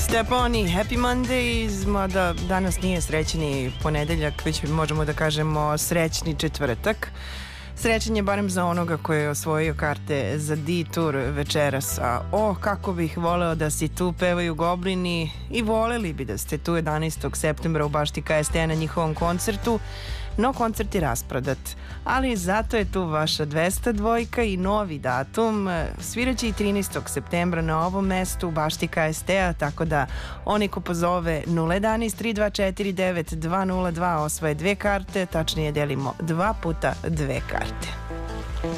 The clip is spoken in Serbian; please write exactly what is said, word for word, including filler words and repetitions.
Steponi, Happy Mondays, mada danas nije srećni ponedeljak, već možemo da kažemo srećni četvrtak. Srećan je barem za onoga koji je osvojio karte za D-Tour večeras. A o, kako bih voleo da si tu, pevaju Goblini, i voleli bi da ste tu jedanaestog septembra u Bašti K S T na njihovom koncertu, no koncert je rasprodat. Ali zato je tu vaša dvesta dvojka i novi datum. Sviraće i trinaestog septembra na ovom mestu u Bašti K S T-a, tako da oni ko pozove nula jedan tri dva četiri devet dva nula dva osvoje dve karte, tačnije delimo dva puta dve karte.